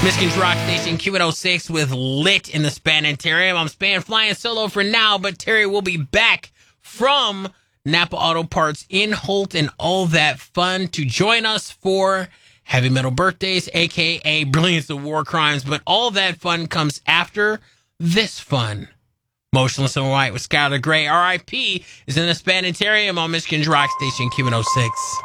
Michigan's Rock Station Q106 with Lit in the Spanitarium. I'm Span flying solo for now, but Terry will be back from Napa Auto Parts in Holt and all that fun to join us for Heavy Metal Birthdays, a.k.a. Brilliance of War Crimes. But all that fun comes after this fun. Motionless in White with Skylar Grey. R.I.P. is in the Spanitarium on Michigan's Rock Station Q106.